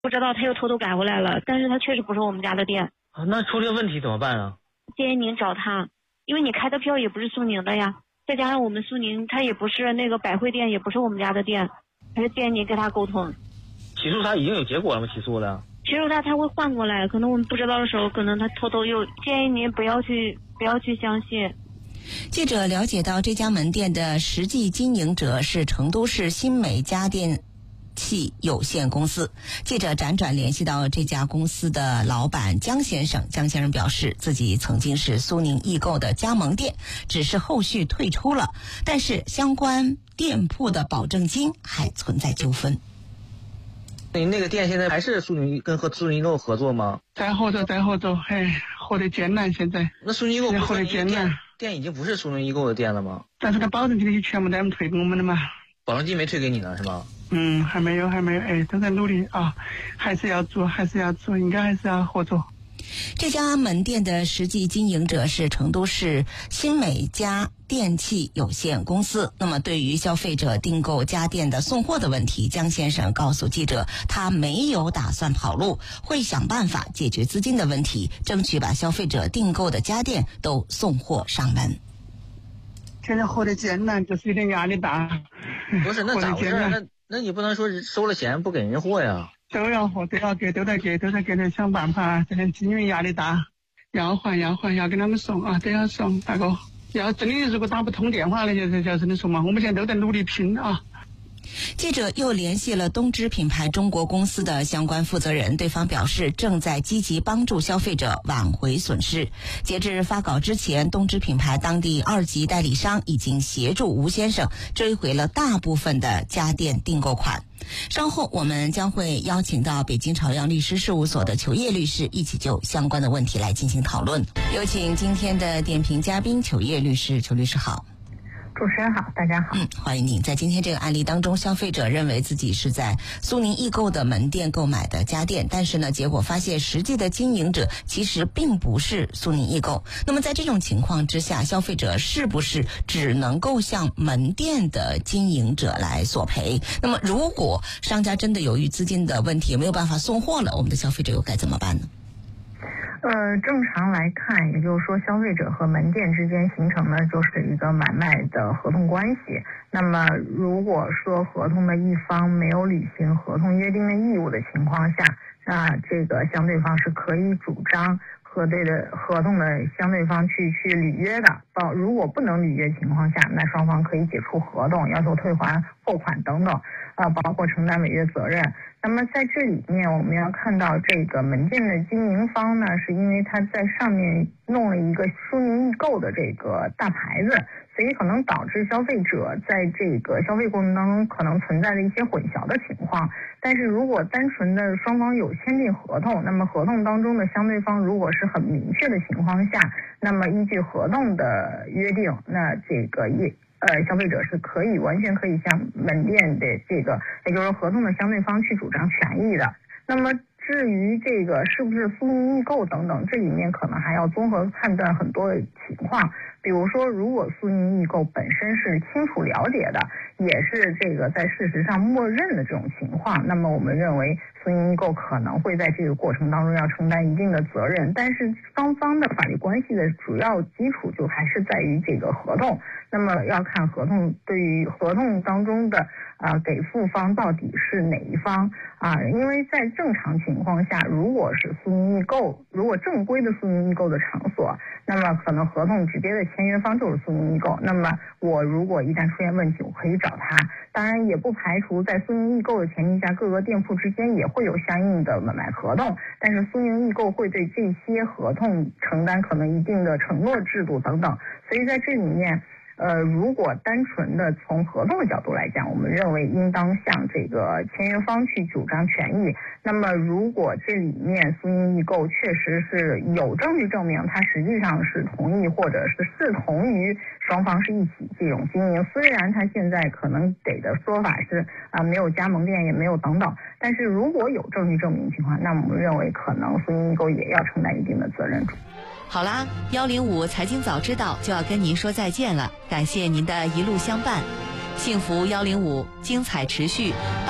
不知道他又偷偷改回来了，但是他确实不是我们家的店。 那出这个问题怎么办啊？ 建议您找他，因为你开的票也不是苏宁的呀，再加上我们苏宁他也不是那个百汇店，也不是我们家的店，还是建议您跟他沟通。 起诉他已经有结果了吗？起诉的？ 起诉他会换过来，可能我们不知道的时候，可能他偷偷又建议您不要去相信。 记者了解到，这家门店的实际经营者是成都市新美家电器有限公司。记者辗转联系到这家公司的老板江先生，江先生表示自己曾经是苏宁易购的加盟店，只是后续退出了，但是相关店铺的保证金还存在纠纷。 你那个店现在还是苏宁跟苏宁易购合作吗？ 在合作，活得艰难。现在那苏宁易购活得艰难， 店已经不是苏宁易购的店了吗？ 但是他保证金就全部咱们退给我们的嘛。 保证金没退给你呢是吗？ 还没有，都在努力啊，还是要做，应该还是要合作。 这家门店的实际经营者是成都市新美家电器有限公司。那么对于消费者订购家电的送货的问题，江先生告诉记者，他没有打算跑路，会想办法解决资金的问题，争取把消费者订购的家电都送货上门。 现在活得艰难，就是有点压力大。 不是，那咋回事？那你不能说收了钱不给人货呀？ 都要货，都在给他想办法。现在因为压力大，要还，要跟他们送啊，都要送。大哥，要真的如果打不通电话了，就真的送嘛。我们现在都在努力拼啊。 记者又联系了东芝品牌中国公司的相关负责人，对方表示正在积极帮助消费者挽回损失。截至发稿之前，东芝品牌当地2级代理商已经协助吴先生追回了大部分的家电订购款。稍后我们将会邀请到北京朝阳律师事务所的裘烨律师一起就相关的问题来进行讨论。有请今天的点评嘉宾裘烨律师。裘律师好。 主持人好，大家好。 欢迎您。在今天这个案例当中，消费者认为自己是在苏宁易购的门店购买的家电，但是呢，结果发现实际的经营者其实并不是苏宁易购。那么在这种情况之下，消费者是不是只能够向门店的经营者来索赔？那么如果商家真的由于资金的问题没有办法送货了，我们的消费者又该怎么办呢？ 正常来看，也就是说消费者和门店之间形成的就是一个买卖的合同关系。那么如果说合同的一方没有履行合同约定的义务的情况下，那这个相对方是可以主张核对的合同的相对方去履约的。如果不能履约情况下，那双方可以解除合同，要求退还货款等等，包括承担违约责任。那么在这里面，我们要看到这个门店的经营方呢，是因为他在上面弄了一个苏宁易购的这个大牌子，所以可能导致消费者在这个消费过程当中可能存在的一些混淆的情况。但是如果单纯的双方有签订合同，那么合同当中的相对方如果是很明确的情况下，那么依据合同的约定，那这个消费者是完全可以向门店的这个，也就是合同的相对方去主张权益的。那么至于这个是不是苏宁易购等等，这里面可能还要综合判断很多情况。比如说，如果苏宁易购本身是清楚了解的，也是这个在事实上默认的这种情况，那么我们认为苏宁易购可能会在这个过程当中要承担一定的责任。但是双方的法律关系的主要基础就还是在于这个合同。那么要看合同对于合同当中的给付方到底是哪一方因为在正常情况下，如果是苏宁易购，如果正规的苏宁易购的场所，那么可能合同直接的签约方就是苏宁易购。那么我如果一旦出现问题，我可以找他。当然也不排除在苏宁易购的前提下，各个店铺之间也会有相应的买卖合同，但是苏宁易购会对这些合同承担可能一定的承诺制度等等。所以在这里面如果单纯的从合同的角度来讲，我们认为应当向这个签约方去主张权益。那么如果这里面苏宁易购确实是有证据证明它实际上是同意或者是视同于双方是一起这种经营，虽然他现在可能给的说法是没有加盟店也没有等等，但是如果有证据证明情况，那我们认为可能苏宁易购也要承担一定的责任。 好啦，105财经早知道就要跟您说再见了，感谢您的一路相伴，幸福105，精彩持续。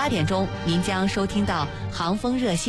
8点钟，您将收听到航风热线。